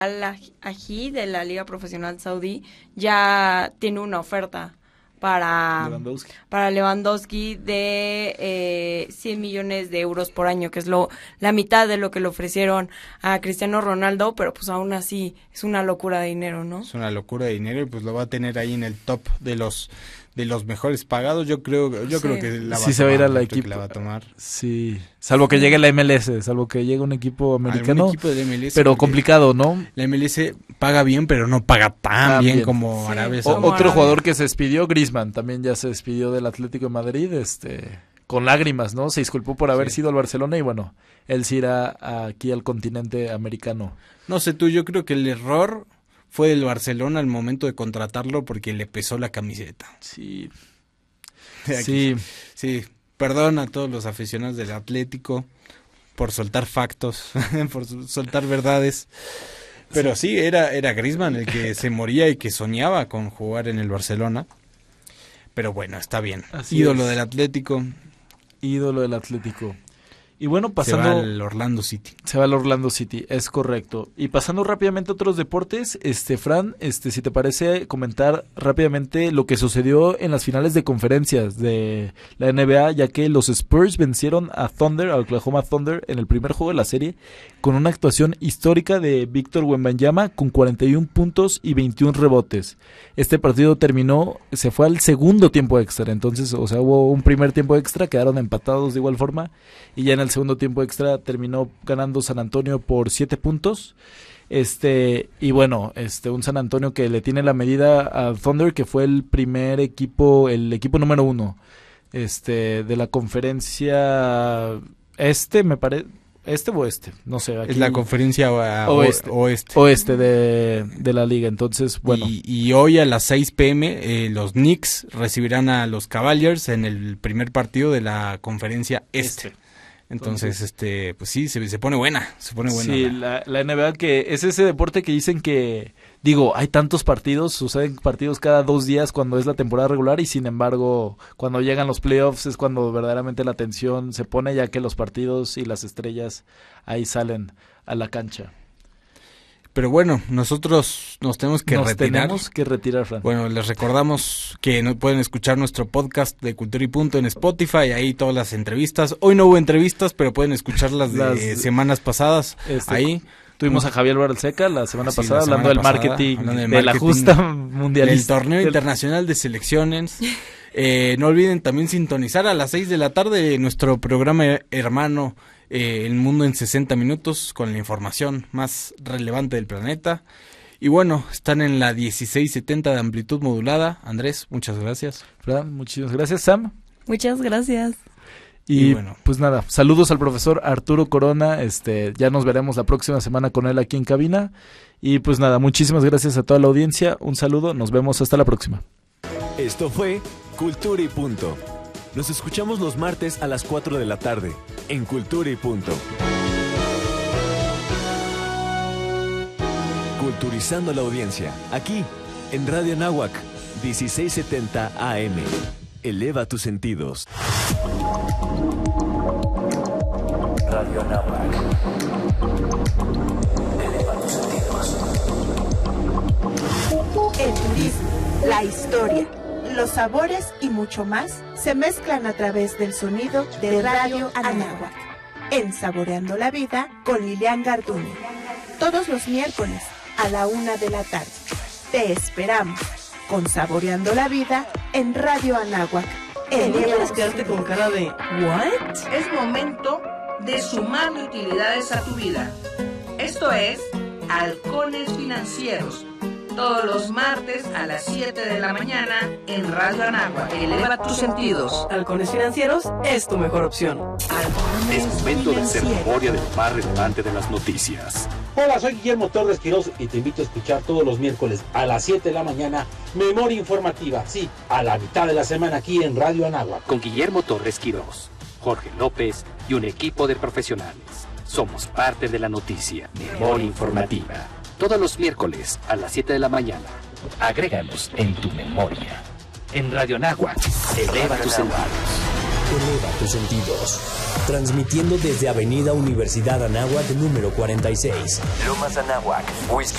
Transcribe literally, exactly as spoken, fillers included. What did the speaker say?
Al-Ahly de la Liga Profesional Saudí ya tiene una oferta para Lewandowski, para Lewandowski de eh, cien millones de euros por año, que es lo la mitad de lo que le ofrecieron a Cristiano Ronaldo, pero pues aún así es una locura de dinero, ¿no? Es una locura de dinero y pues lo va a tener ahí en el top de los de los mejores pagados. Yo creo yo sí. creo que la va, sí a, se va a ir a la equipo. la va a tomar. Sí, salvo que llegue la M L S, salvo que llegue un equipo americano. Equipo de M L S, pero complicado, ¿no? La M L S paga bien, pero no paga tan ah, bien, bien como sí. Arabia Saudita. Otro Arabia. Jugador que se despidió, Griezmann, también ya se despidió del Atlético de Madrid, este, con lágrimas, ¿no? Se disculpó por haber sí. sido al Barcelona y bueno, él sí irá aquí al continente americano. No sé tú, yo creo que el error fue del Barcelona al momento de contratarlo porque le pesó la camiseta. Sí. Aquí, sí. Sí, perdón a todos los aficionados del Atlético por soltar factos, por soltar verdades. Pero sí, era era Griezmann el que se moría y que soñaba con jugar en el Barcelona. Pero bueno, está bien. Así Ídolo es. del Atlético. Ídolo del Atlético. Y bueno, pasando... Se va al Orlando City. Se va al Orlando City, es correcto. Y pasando rápidamente a otros deportes, este Fran, este si te parece comentar rápidamente lo que sucedió en las finales de conferencias de la N B A, ya que los Spurs vencieron a Thunder, a Oklahoma Thunder, en el primer juego de la serie, con una actuación histórica de Víctor Wembanyama con cuarenta y un puntos y veintiún rebotes. Este partido terminó, se fue al segundo tiempo extra, entonces, o sea, hubo un primer tiempo extra, quedaron empatados de igual forma, y ya en el segundo tiempo extra terminó ganando San Antonio por siete puntos. Este, y bueno, este, un San Antonio que le tiene la medida a Thunder, que fue el primer equipo, el equipo número uno, este, de la conferencia este, me parece, este o oeste, no sé. Aquí es la conferencia o, oeste, oeste. Oeste de, de la liga, entonces, bueno. Y, y hoy a las seis pm eh, los Knicks recibirán a los Cavaliers en el primer partido de la conferencia este. este. Entonces, Entonces, este, pues sí, se, se pone buena, se pone buena. Sí, la, la N B A, que es ese deporte que dicen que, digo, hay tantos partidos, suceden partidos cada dos días cuando es la temporada regular y sin embargo, cuando llegan los playoffs es cuando verdaderamente la tensión se pone, ya que los partidos y las estrellas ahí salen a la cancha. Pero bueno, nosotros nos tenemos que nos retirar. tenemos que retirar, Fran. Bueno, les recordamos que no pueden escuchar nuestro podcast de Cultura y Punto en Spotify, ahí todas las entrevistas. Hoy no hubo entrevistas, pero pueden escucharlas de las semanas pasadas. Este, ahí tuvimos a Javier Baralseca la semana sí, pasada la semana hablando, pasada, del marketing, hablando del de marketing, la justa mundialista. Del torneo del... internacional de selecciones. Eh, no olviden también sintonizar a las seis de la tarde nuestro programa hermano eh, El Mundo en sesenta minutos con la información más relevante del planeta. Y bueno, están en la dieciséis setenta de amplitud modulada. Andrés, muchas gracias. Fran, muchísimas gracias. Sam. Muchas gracias. Y, y bueno, pues nada, saludos al profesor Arturo Corona, este, ya nos veremos la próxima semana con él aquí en cabina. Y pues nada, muchísimas gracias a toda la audiencia, un saludo, nos vemos hasta la próxima. Esto fue Cultura y Punto. Nos escuchamos los martes a las cuatro de la tarde, en Cultura y Punto. Culturizando la audiencia, aquí, en Radio Anáhuac, dieciséis setenta A M. Eleva tus sentidos. Radio Anáhuac. Eleva tus sentidos. El turismo, la historia, los sabores y mucho más se mezclan a través del sonido de Radio Anáhuac. En Saboreando la Vida con Lilian Garduño. Todos los miércoles a la una de la tarde. Te esperamos con Saboreando la Vida en Radio Anáhuac. ¿No quieres quedarte con cara de ¿what? Es momento de sumar utilidades a tu vida. Esto es Halcones Financieros. Todos los martes a las siete de la mañana en Radio Anáhuac. Eleva tus sentidos. Halcones Financieros es tu mejor opción. Halcones Es momento de hacer memoria del más relevante de las noticias. Hola, soy Guillermo Torres Quirós y te invito a escuchar todos los miércoles a las siete de la mañana Memoria Informativa, sí, a la mitad de la semana aquí en Radio Anáhuac. Con Guillermo Torres Quirós, Jorge López y un equipo de profesionales. Somos parte de la noticia. Memoria Informativa. Todos los miércoles a las siete de la mañana. Agréganos en tu memoria. En Radio Anáhuac, eleva tus sentidos. eleva tus sentidos. Transmitiendo desde Avenida Universidad Anáhuac número cuarenta y seis. Lomas Anáhuac, Whisky